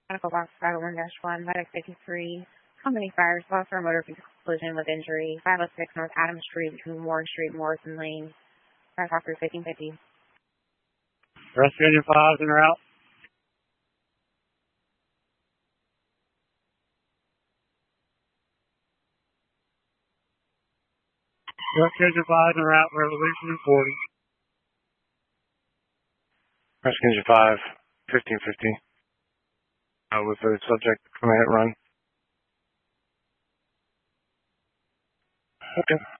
Medical box 501-1, Medic 53. Company fires, loss for a motor vehicle collision with injury. 506 North Adams Street between Warren Street and Morrison Lane. Fire officer 1550. Rescue Engine 5's en route. Rescue Engine 5's en route, Revolution 40. Rescue Engine 5, 1550. With the subject coming at run. Okay.